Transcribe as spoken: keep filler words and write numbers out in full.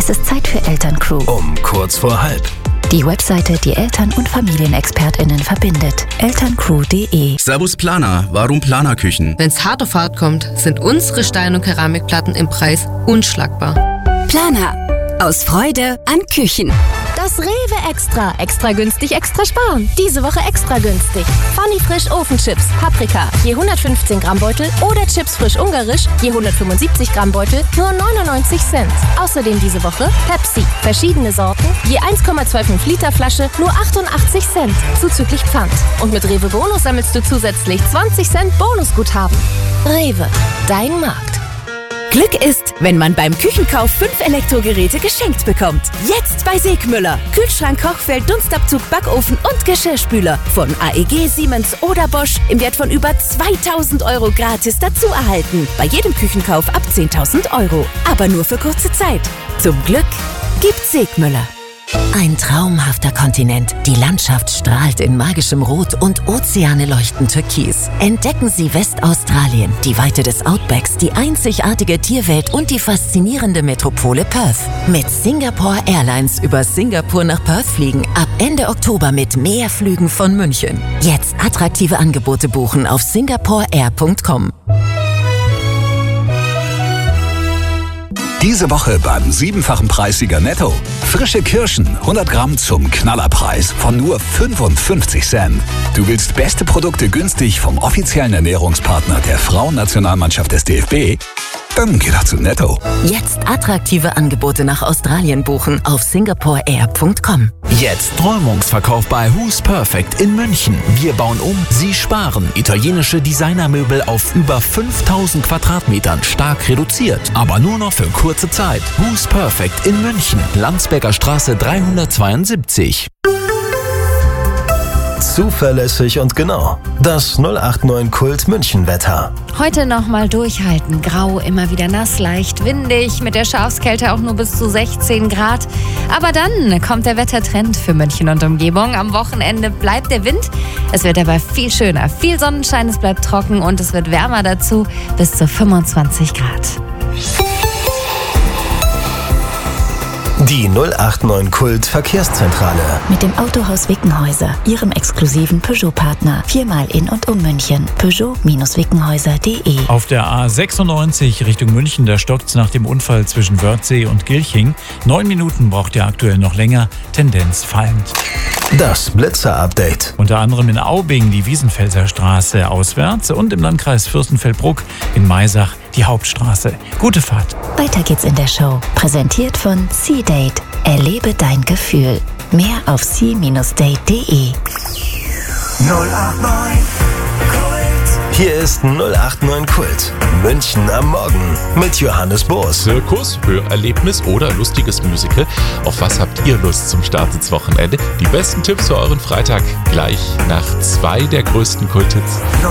Es ist Zeit für Elterncrew. Um kurz vor halb. Die Webseite, die Eltern- und FamilienexpertInnen verbindet. elterncrew punkt de. Servus Planer, warum Planerküchen? Wenn's hart auf hart kommt, sind unsere Stein- und Keramikplatten im Preis unschlagbar. Planer. Aus Freude an Küchen. Das Rewe Extra. Extra günstig, extra sparen. Diese Woche extra günstig. Funny Frisch Ofenchips, Paprika, je hundertfünfzehn Gramm Beutel oder Chips frisch ungarisch, je hundertfünfundsiebzig Gramm Beutel, nur neunundneunzig Cent. Außerdem diese Woche Pepsi, verschiedene Sorten, je eins Komma fünfundzwanzig Liter Flasche, nur achtundachtzig Cent, zuzüglich Pfand. Und mit Rewe Bonus sammelst du zusätzlich zwanzig Cent Bonusguthaben. Rewe, dein Markt. Glück ist, wenn man beim Küchenkauf fünf Elektrogeräte geschenkt bekommt. Jetzt bei Segmüller. Kühlschrank, Kochfeld, Dunstabzug, Backofen und Geschirrspüler. Von A E G, Siemens oder Bosch im Wert von über zweitausend Euro gratis dazu erhalten. Bei jedem Küchenkauf ab zehntausend Euro. Aber nur für kurze Zeit. Zum Glück gibt's Segmüller. Ein traumhafter Kontinent. Die Landschaft strahlt in magischem Rot und Ozeane leuchten türkis. Entdecken Sie Westaustralien, die Weite des Outbacks, die einzigartige Tierwelt und die faszinierende Metropole Perth. Mit Singapore Airlines über Singapur nach Perth fliegen ab Ende Oktober mit mehr Flügen von München. Jetzt attraktive Angebote buchen auf singapore air punkt com. Diese Woche beim siebenfachen Preissieger Netto. Frische Kirschen, hundert Gramm zum Knallerpreis von nur fünfundfünfzig Cent. Du willst beste Produkte günstig vom offiziellen Ernährungspartner der Frauennationalmannschaft des D F B? Dann geh doch zu Netto. Jetzt attraktive Angebote nach Australien buchen auf singapore air punkt com. Jetzt Träumungsverkauf bei Who's Perfect in München. Wir bauen um, Sie sparen. Italienische Designermöbel auf über fünftausend Quadratmetern, stark reduziert. Aber nur noch für kurze Zeit. Who's Perfect in München. Landsberger Straße dreihundertzweiundsiebzig. Zuverlässig und genau. Das null acht neun Kult München Wetter. Heute nochmal durchhalten. Grau, immer wieder nass, leicht windig, mit der Schafskälte auch nur bis zu sechzehn Grad. Aber dann kommt der Wettertrend für München und Umgebung. Am Wochenende bleibt der Wind. Es wird aber viel schöner. Viel Sonnenschein, es bleibt trocken und es wird wärmer dazu, bis zu fünfundzwanzig Grad. Die null acht neun Kult Verkehrszentrale. Mit dem Autohaus Wickenhäuser, Ihrem exklusiven Peugeot-Partner. Viermal in und um München. Peugeot Wickenhäuser punkt de. Auf der A sechsundneunzig Richtung München, da stockt's nach dem Unfall zwischen Wörthsee und Gilching. Neun Minuten braucht ihr aktuell noch länger, Tendenz fallend. Das Blitzer-Update. Unter anderem in Aubing die Wiesenfelser Straße auswärts und im Landkreis Fürstenfeldbruck in Maisach die Hauptstraße. Gute Fahrt. Weiter geht's in der Show. Präsentiert von C-Date. Erlebe dein Gefühl. Mehr auf c Bindestrich date punkt de. null acht neun Kult. Hier ist null acht neun Kult. München am Morgen mit Johannes Boos. Zirkus, Hörerlebnis oder lustiges Musical. Auf was habt ihr Lust zum Start ins Wochenende? Die besten Tipps für euren Freitag gleich nach zwei der größten Kulthits.